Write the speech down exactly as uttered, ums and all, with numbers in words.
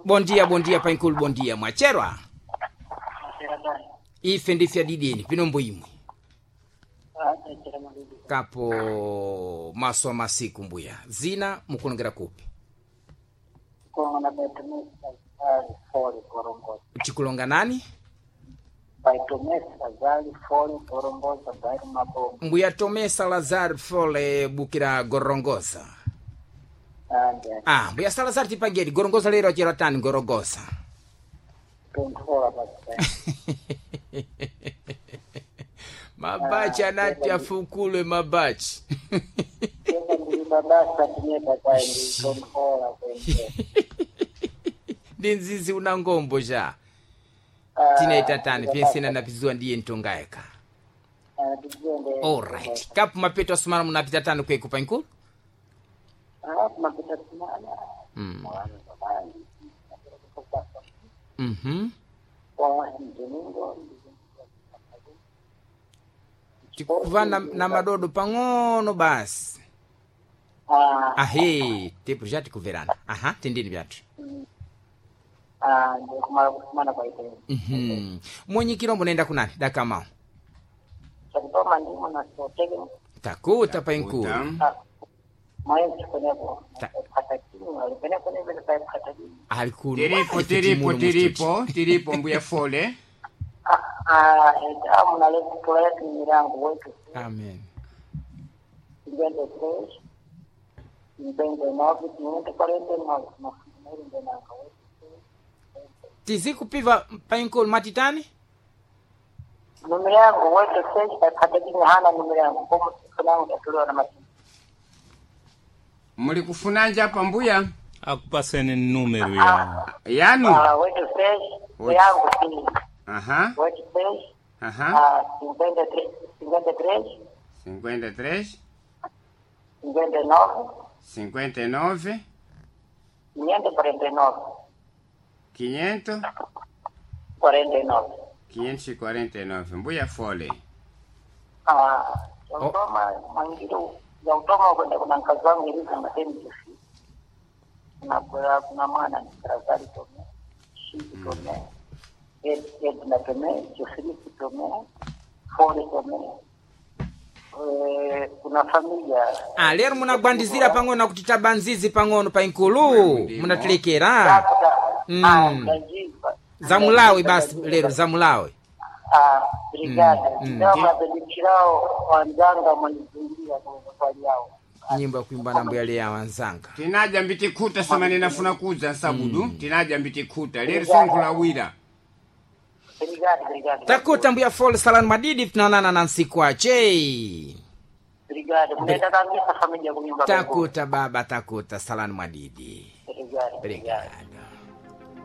Bom dia, bom dia, Painkulu, bom dia. Mwacherwa? Ife ndifya didini, pinombo imwe. Kapo maso masiku mbuya. Zina mukulongera kupi? Chikulonga nani? Mbuya Tomesa Lazar Fole bukira Gorongosa. Ah, mbuya Salazar tipagedi Gorongosa lero achira tani Gorongosa. Mabachi anati afukule mabachi. Dinzizi una ngombo ja. Tinaita tani pensina napizua ndiye ntongaeka. Alright. Kapu mapeto asumana munapita tani kweku Painkulu? Mm. Mhm. Chikuva na, na madodo pangono basi. Ah. Ahe, tepu jati kuverana. Aha, tendini vyatu. Ah, ndio kumara kumana kwa ite. Mhm. Mwenye kirombo naenda kunani? Daka mao. Chakutoma ndimo na sotege. Takuta Painkulu. Maya chikonepo. Pataki, alipene kone vile pa pataki. Alikulu. Tiripo, tiripo, tiripo, tiripo mbuya Fole. Ah, ah, etamu na lepo kuleta mirango wetu. Amen. Ngende fresh. Ngende novi, ngende parende novi. Ngende nanga wetu. Tiziku piva Painkulu matitani? Numero yangu wetu fresh pa pataki hana numero yangu. Komu sikunangu yatuliwa na mati. Muli kufunanja hapa mbuya? Akupaseni numero ya. Yanu? Ah, wetu fresh. Yangu pili. Aha. Wetu fresh. Aha. Ah, cinquenta e três. cinquenta e três. cinquenta e três. cinquenta e nove. cinquenta e nove. quinhentos e quarenta e nove. quinhentos. quarenta e nove. quinhentos e quarenta e nove. Mbuya Fole. Ah, eu tomo mangiro, eu tomo quando kuna mkazi wangu hivi na matemi kifi. Na kwa kuna maana ni trazari tome. Shiki tome. Et et na tome, Jofri tome. Fole tome. Eh, kuna familia. Ah, lero munagwandizira pangono na kutitabanzizi pangono Painkulu. Munatilekera. Mm. Za Mulawi basi lero za Mulawi. Ah, brigada. Ndio mabadilikao wanzanga mwanizungia kwa yao. Nyimbo kuimba na mbele ya wanzanga. Tinaja mbiti kuta samani nafuna kuza sabudu. Mm. Tinaja mbiti kuta. Lero songu la wira. Brigada, brigada. Takuta mbuya Fole Salani Madidi tunaonana na nsiku ache. Brigada, mnaenda kabisa familia kunyumba. Takuta baba takuta Salani Madidi. Brigada, brigada. Brigada.